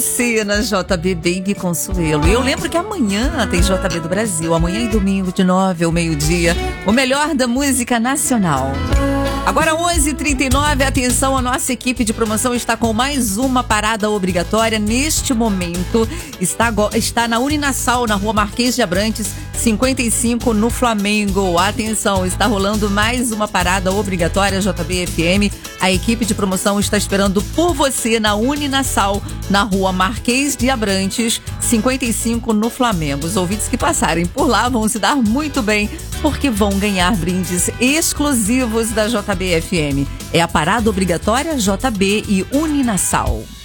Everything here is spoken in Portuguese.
Você na JB Baby Consuelo. E eu lembro que amanhã tem JB do Brasil. Amanhã e domingo de 9 ao meio-dia. O melhor da música nacional. Agora 11h39, atenção, a nossa equipe de promoção está com mais uma parada obrigatória. Neste momento, está na Uninasal, na Rua Marquês de Abrantes, 55, no Flamengo. Atenção, está rolando mais uma parada obrigatória JB FM. A equipe de promoção está esperando por você na Uninasal, na Rua Marquês de Abrantes, 55, no Flamengo. Os ouvintes que passarem por lá vão se dar muito bem, porque vão ganhar brindes exclusivos da JB FM. É a parada obrigatória JB e Uninasal.